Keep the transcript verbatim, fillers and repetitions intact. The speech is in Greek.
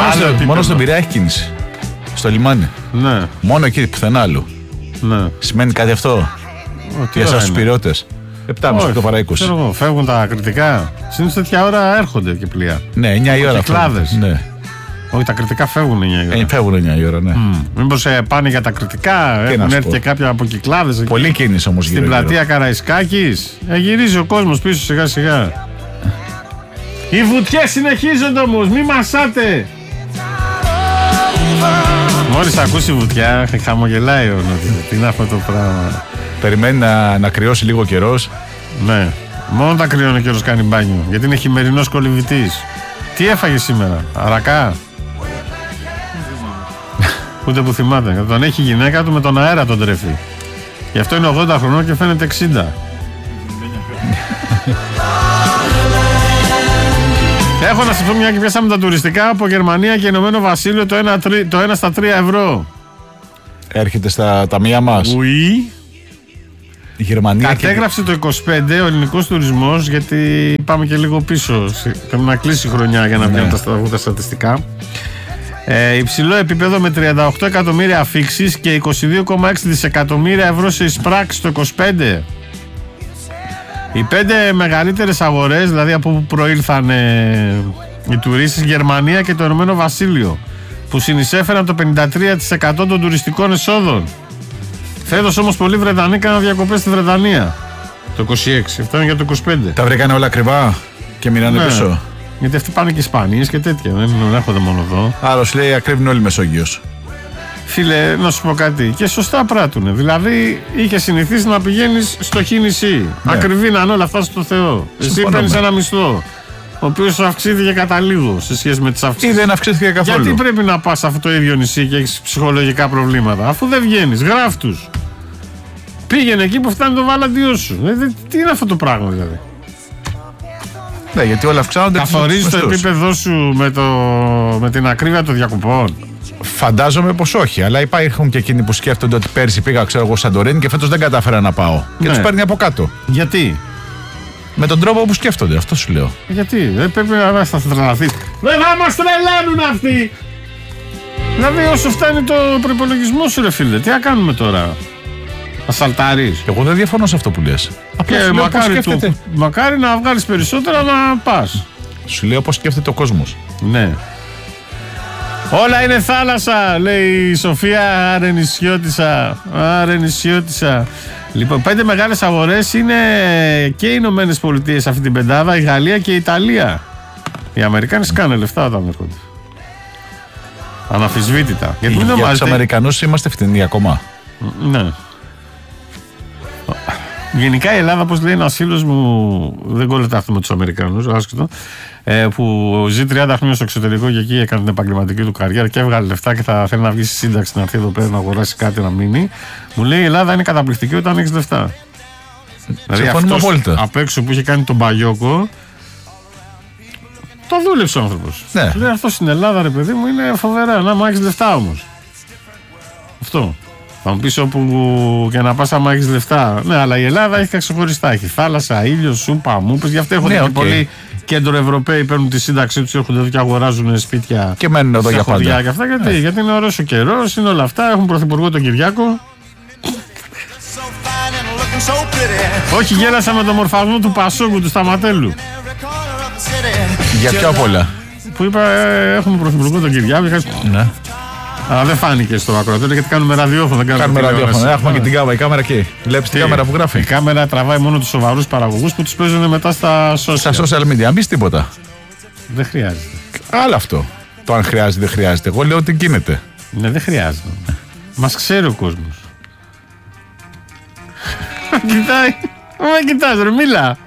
Μόνο, στο, μόνο στον Πειραιά έχει κίνηση. Στο λιμάνι. Ναι. Μόνο εκεί, πουθενά άλλου. Ναι. Σημαίνει κάτι αυτό? Για εσάς τους πυρεώτες? επτά και μισή το παρά είκοσι. Ξέρω εγώ, φεύγουν τα κριτικά. Συνήθως τέτοια ώρα έρχονται και πλοία. Ναι, εννιά η ώρα. Κυκλάδες. Ναι. Όχι, τα κριτικά φεύγουν εννιά η ώρα. Ε, φεύγουν εννιά η ώρα, ναι. Mm. Μήπως ε, πάνε για τα κριτικά, Τι έχουν έρθει και κάποια από Κυκλάδες. Πολύ κίνηση όμως στην γύρω, πλατεία Καραϊσκάκης. Ε, γυρίζει ο κόσμος πίσω σιγά σιγά. Οι βουτιές συνεχίζονται όμως, μη μασάτε. Μόλις ακούσει βουτιά, χαμογελάει ο Νότιος. Τι είναι αυτό το πράγμα? Περιμένει να, να κρυώσει λίγο καιρός. Ναι, μόνο τα κρυώνει ο καιρός κάνει μπάνιο. Γιατί είναι χειμερινός κολυμβητής. Τι έφαγε σήμερα, αρακά? Ούτε που θυμάται. Τον έχει η γυναίκα του με τον αέρα τον τρέφει. Γι' αυτό είναι ογδόντα χρονών και φαίνεται εξήντα. Έχω να σας πω μια και πιάσαμε τα τουριστικά από Γερμανία και Ηνωμένο Βασίλειο το ένα, το ένα στα τρία ευρώ. Έρχεται στα ταμεία μας. Ουί. Η Γερμανία κατέγραψε και... το είκοσι πέντε ο ελληνικός τουρισμός, γιατί πάμε και λίγο πίσω. Πρέπει να κλείσει η χρονιά για να βγαίνουν ναι. τα στατιστικά. Ε, υψηλό επίπεδο με τριάντα οκτώ εκατομμύρια αφίξεις και είκοσι δύο κόμμα έξι δισεκατομμύρια ευρώ σε εισπράξεις το είκοσι πέντε. Οι πέντε μεγαλύτερες αγορές, δηλαδή από που προήλθαν ε, οι τουρίστες, Γερμανία και το Ηνωμένο Βασίλειο, που συνεισέφεραν το πενήντα τρία τοις εκατό των τουριστικών εσόδων. Φέτος όμως πολλοί Βρετανοί κάναν διακοπές στη Βρετανία το είκοσι έξι, αυτό είναι για το είκοσι πέντε. Τα βρήκανε όλα ακριβά και μείνανε ναι. πίσω. Γιατί αυτοί πάνε και Ισπανίες και τέτοια, δεν έρχονται μόνο εδώ. Άλλος λέει ακρίβει όλη η Μεσόγειος. Φίλε, να σου πω κάτι, και σωστά πράττουνε. Δηλαδή, είχε συνηθίσει να πηγαίνεις στο χι νησί. Ναι. Ακριβή να είναι όλα αυτά στο Θεό. Εσύ παίρνεις ένα μισθό, ο οποίος αυξήθηκε κατά λίγο σε σχέση με τις αυξήσεις. Ή δεν αυξήθηκε καθόλου. Γιατί πρέπει να πας σε αυτό το ίδιο νησί και έχεις ψυχολογικά προβλήματα, αφού δεν βγαίνεις, γράφ' τους. Πήγαινε εκεί που φτάνει το βαλαντιό σου. Δηλαδή, τι είναι αυτό το πράγμα δηλαδή? Ναι, γιατί όλα αυξάνονται. Καθορίζεις το επίπεδό σου με, το, με την ακρίβεια των διακοπών? Φαντάζομαι πως όχι, αλλά υπάρχουν και εκείνοι που σκέφτονται ότι πέρσι πήγα, ξέρω εγώ, Σαντορίνη και φέτος δεν κατάφερα να πάω. Και ναι. τους παίρνει από κάτω. Γιατί? Με τον τρόπο που σκέφτονται, αυτό σου λέω. Γιατί, δεν πρέπει να θα τρελαθείς. Δεν θα μας τρελαίνουν αυτοί! Δηλαδή, όσο φτάνει το προϋπολογισμό σου, ρε φίλε, τι να κάνουμε τώρα? Να σαλτάρεις? Εγώ δεν διαφωνώ σε αυτό που λες. Απλά σου λέω μακάρι, του, μακάρι να βγάλεις περισσότερα να πας. Σου λέω πως σκέφτεται ο κόσμος. Ναι. Όλα είναι θάλασσα, λέει η Σοφία Αρενισιώτισσα. Αρενισιώτισσα. Λοιπόν, πέντε μεγάλες αγορές είναι και οι Ηνωμένες Πολιτείες σε αυτή την πεντάδα, η Γαλλία και η Ιταλία. Οι Αμερικάνοι σκάνε λεφτά όταν έρχονται. Αναφυσβήτητα. Γιατί για για τους Αμερικανούς είμαστε φτηνοί ακόμα. Ναι. Γενικά η Ελλάδα, όπως λέει ένας φίλος μου, δεν κολλετάχθη με τους Αμερικανούς, άσχετο, ε, που ζει τριάντα χρόνια στο εξωτερικό και εκεί έκανε την επαγγελματική του καριέρα και έβγαλε λεφτά και θα θέλει να βγει στη σύνταξη, να έρθει εδώ πέρα να αγοράσει κάτι, να μείνει. Μου λέει η Ελλάδα είναι καταπληκτική όταν έχεις λεφτά. Δηλαδή αυτός απ' έξω που είχε κάνει τον Μπαγιόκο, το δούλεψε ο άνθρωπος. Ναι. Λέει αυτό στην Ελλάδα, ρε παιδί μου, είναι φοβερά. Να μα έχεις λεφτά όμως. Αυτό. Θα μου πεις όπου και να πας άμα έχεις λεφτά. Ναι, αλλά η Ελλάδα έχει ξεχωριστά. Έχει θάλασσα, ήλιο, σούπα, μούπες. Γι' αυτό έχουν ναι, και okay. πολλοί κέντρο-Ευρωπαίοι παίρνουν τη σύνταξή τους, έρχονται εδώ και αγοράζουν σπίτια και μένουν εδώ για πάντα. Και αυτά, γιατί, yeah. γιατί είναι ωραίος ο καιρός, είναι όλα αυτά. Έχουν πρωθυπουργό τον Κυριάκο. Όχι, γέλασα με τον μορφασμό του Πασόκου, του Σταματέλου. Για ποια απ' όλα? Που είπα, ε, έχουμε πρωθυπουργό τον Κυριάκο. Ναι. Αλλά δεν φάνηκε στο ακροατήριο γιατί κάνουμε ραδιόφωνο. Δεν κάνουμε ραδιόφωνο. Έχουμε και την κάμερα, η κάμερα εκεί. Βλέπεις την κάμερα που γράφει. Η κάμερα τραβάει μόνο τους σοβαρούς παραγωγούς που τους παίζουν μετά στα social. Στα social media. Αν πεις τίποτα. Δεν χρειάζεται. Άλλο αυτό. Το αν χρειάζεται, δεν χρειάζεται. Εγώ λέω ότι γίνεται. Ναι, δεν χρειάζεται. Μας ξέρει ο κόσμος. Κοιτάει. Μα κοιτάς, ρε, μίλα.